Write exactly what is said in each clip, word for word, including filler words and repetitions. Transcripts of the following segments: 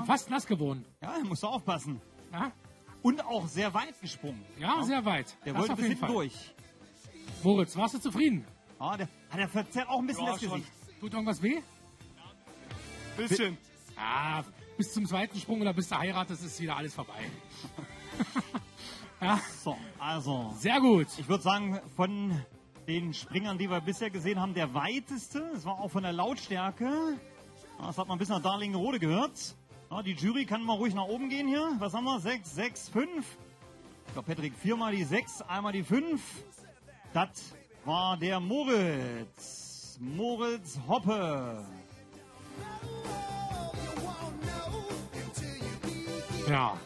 fast nass geworden. Ja, musst du aufpassen. Ja, Und auch sehr weit gesprungen. ja, Ja. sehr weit. Der Das wollte auf bis jeden hinten Fall. durch. Moritz, warst du zufrieden? Ja, der, ah, der verzerrt auch ein bisschen Ja, das schon. Gesicht. Tut irgendwas weh? Bisschen. Ah, bis zum zweiten Sprung oder bis du heiratest, ist wieder alles vorbei. Ja, So, also, sehr gut. ich würde sagen, von den Springern, die wir bisher gesehen haben, der weiteste. Das war auch von der Lautstärke. Ja, das hat man bis nach Darlingerode gehört. Ja, die Jury kann mal ruhig nach oben gehen hier. Was haben wir? Sechs, sechs, fünf. Ich glaube, Patrick, viermal die sechs, einmal die fünf. Das war der Moritz. Moritz Hoppe. Ja.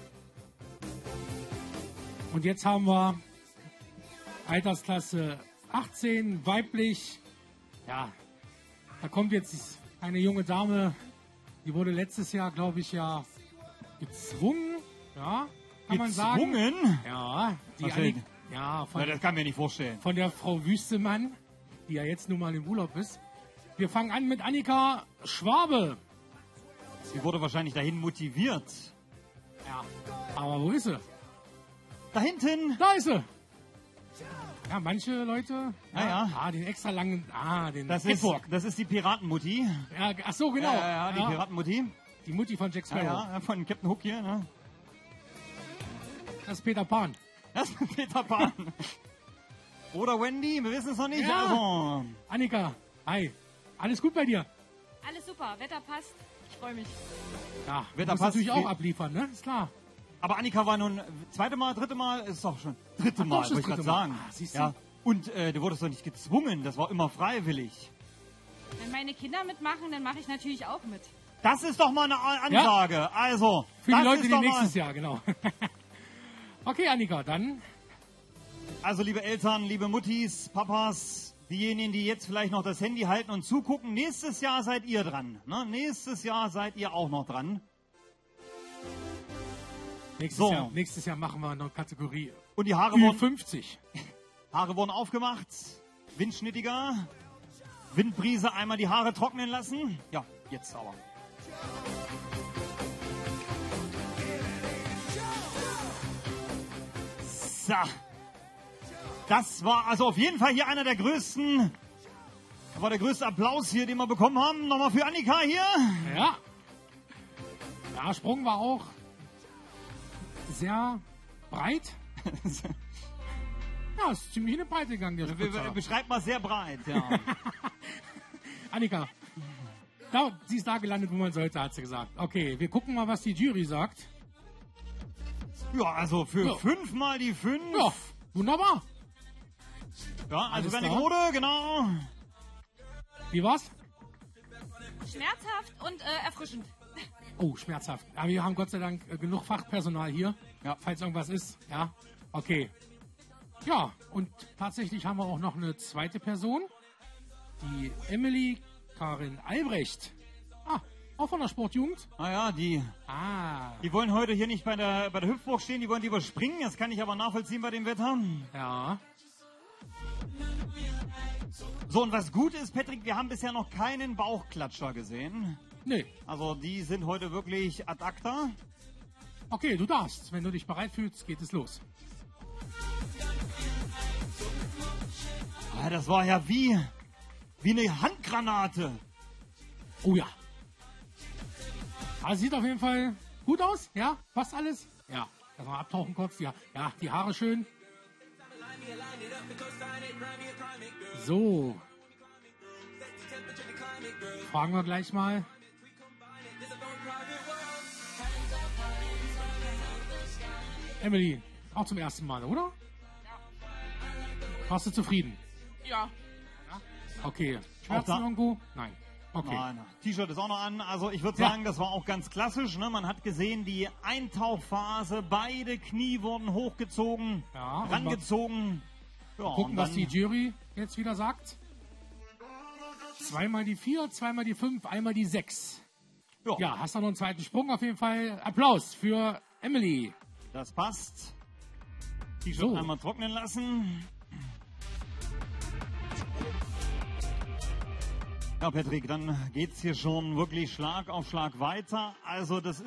Und jetzt haben wir Altersklasse achtzehn, weiblich. Ja, da kommt jetzt eine junge Dame, die wurde letztes Jahr, glaube ich, ja gezwungen. Ja, kann man sagen. Gezwungen? Ja, die Was Annik, denn? ja, Na, von, das kann mir nicht vorstellen. von der Frau Wüstemann, die ja jetzt nun mal im Urlaub ist. Wir fangen an mit Annika Schwabe. Sie wurde wahrscheinlich dahin motiviert. Ja, aber wo ist sie? Da hinten. Da ist sie. Ja, manche Leute, Ja, ja. Ah, den extra langen, ah, den Das ist, Catwalk. das ist die Piratenmutti. Ja, ach so, genau. Ja, ja, ja, die Piratenmutti. Die Mutti von Jack Ja, Sparrow. ja, von Captain Hook hier. Ne? Das ist Peter Pan. Das ist Peter Pan. Oder Wendy, wir wissen es noch nicht. Ja. Also, Annika, hi. Alles gut bei dir? Alles super, Wetter passt. Ich freue mich. Ja, Wetter du musst passt. natürlich auch abliefern, ne? Ist klar. aber Annika war nun zweite Mal, dritte Mal, ist doch schon dritte Ach, Mal, doch schon wollte ich gerade das dritte Mal. sagen. Ah, siehst du? Ja. Und äh, du wurdest doch nicht gezwungen, das war immer freiwillig. Wenn meine Kinder mitmachen, dann mache ich natürlich auch mit. Das ist doch mal eine A- Ansage. Also, Für das die Leute, ist die doch nächstes mal, Jahr, genau. Okay, Annika, dann Also, liebe Eltern, liebe Muttis, Papas, diejenigen, die jetzt vielleicht noch das Handy halten und zugucken, nächstes Jahr seid ihr dran. Ne? Nächstes Jahr seid ihr auch noch dran. nächstes, So. Jahr, nächstes Jahr machen wir eine Kategorie Und die Haare Ü wurden, fünfzig. Haare wurden aufgemacht, windschnittiger, Windbrise, einmal die Haare trocknen lassen. Ja, jetzt aber. So. Das war also auf jeden Fall hier einer der größten, das war der größte Applaus hier, den wir bekommen haben. Nochmal für Annika hier. Ja. Ja, Sprung war auch sehr breit. Ja, ist ziemlich in die Breite gegangen, der Be- Spritzer. Beschreibt mal sehr breit, ja. Annika, da, sie ist da gelandet, wo man sollte, hat sie gesagt. Okay, wir gucken mal, was die Jury sagt. Ja, also für Ja. fünfmal die fünf. Ja, wunderbar. Ja, also Alles klar. Wernigerode, genau. Wie war's? Schmerzhaft und äh, erfrischend. Oh, schmerzhaft. Aber wir haben Gott sei Dank äh, genug Fachpersonal hier, Ja. falls irgendwas ist. Ja, okay. Ja, und tatsächlich haben wir auch noch eine zweite Person. Die Emily Karin Albrecht. Ah, auch von der Sportjugend. Naja, die, Ah, die wollen heute hier nicht bei der, bei der Hüpfburg stehen, die wollen die überspringen. Das kann ich aber nachvollziehen bei dem Wetter. ja. So, und was gut ist, Patrick, wir haben bisher noch keinen Bauchklatscher gesehen. Nee, Also die sind heute wirklich ad acta. okay, du darfst. Wenn du dich bereit fühlst, geht es los. Ah, das war ja wie, wie eine Handgranate. Oh ja. Also sieht auf jeden Fall gut aus. Ja, passt alles. Ja, lass mal abtauchen kurz. Ja, ja, die Haare schön. So. Fragen wir gleich mal. Emily, auch zum ersten Mal, oder? Warst du zufrieden? Ja. Okay. Schmerzen da- irgendwo? Nein. Okay. Nein, T-Shirt ist auch noch an. Also ich würde Ja. sagen, das war auch ganz klassisch. Ne? Man hat gesehen, die Eintauchphase, beide Knie wurden hochgezogen, Ja, und rangezogen. Ja, Gucken, und was dann- die Jury jetzt wieder sagt. Zweimal die vier, zweimal die fünf, einmal die sechs. Ja, Ja, hast du noch einen zweiten Sprung? Auf jeden Fall Applaus für Emily. das passt. T-Shirt So. einmal trocknen lassen. Ja, Patrick, dann geht's hier schon wirklich Schlag auf Schlag weiter. Also das